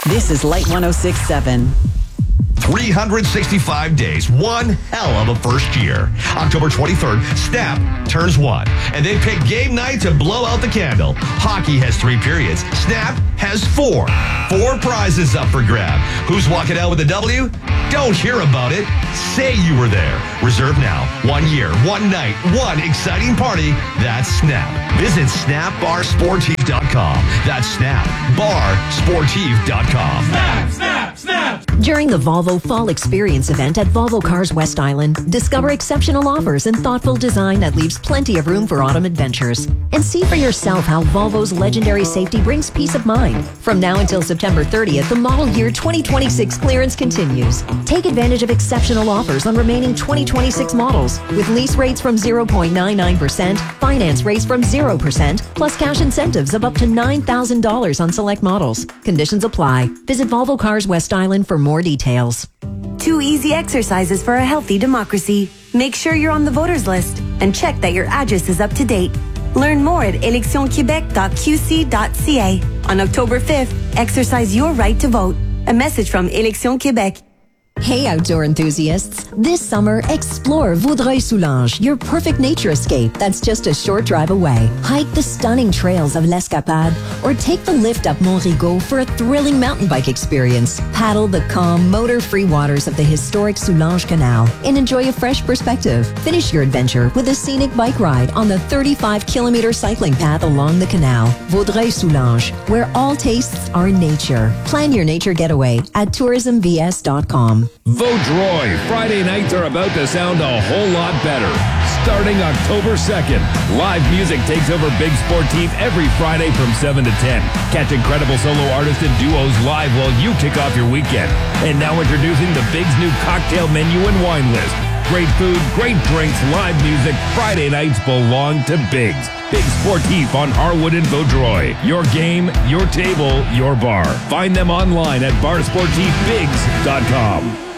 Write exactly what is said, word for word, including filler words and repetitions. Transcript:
This is Light one oh six point seven. three hundred sixty-five days. One hell of a first year. October twenty-third, Snap turns one. And they pick game night to blow out the candle. Hockey has three periods. Snap has four. Four prizes up for grab. Who's walking out with a W? Don't hear about it. Say you were there. Reserve now. One year, one night, one exciting party. That's Snap. Visit snap bar sportif dot com. That's snap bar sportif dot com. Snap, snap, snap. During the Volvo Fall Experience event at Volvo Cars West Island, discover exceptional offers and thoughtful design that leaves plenty of room for autumn adventures. And see for yourself how Volvo's legendary safety brings peace of mind. From now until September thirtieth, the model year twenty twenty-six clearance continues. Take advantage of exceptional offers on remaining twenty twenty-six models with lease rates from zero point nine nine percent, finance rates from zero percent, plus cash incentives of up to nine thousand dollars on select models. Conditions apply. Visit Volvo Cars West Island for more details. Two easy exercises for a healthy democracy. Make sure you're on the voters list and check that your address is up to date. Learn more at election quebec dot q c dot c a. On October fifth, exercise your right to vote. A message from Élections Québec. Hey outdoor enthusiasts, this summer explore Vaudreuil-Soulanges, your perfect nature escape that's just a short drive away. Hike the stunning trails of l'Escapade or take the lift up Mont Rigaud for a thrilling mountain bike experience. Paddle the calm, motor-free waters of the historic Soulanges Canal and enjoy a fresh perspective. Finish your adventure with a scenic bike ride on the thirty-five kilometer cycling path along the canal. Vaudreuil-Soulanges, where all tastes are nature. Plan your nature getaway at tourism v s dot com. Vaudreuil, Friday nights are about to sound a whole lot better. Starting October second, live music takes over Big Sportif every Friday from seven to ten. Catch incredible solo artists and duos live while you kick off your weekend. And now introducing the Big's new cocktail menu and wine list. Great food, great drinks, live music. Friday nights belong to Big's. Big Sportif on Harwood and Vaudreuil. Your game, your table, your bar. Find them online at bar sportif bigs dot com.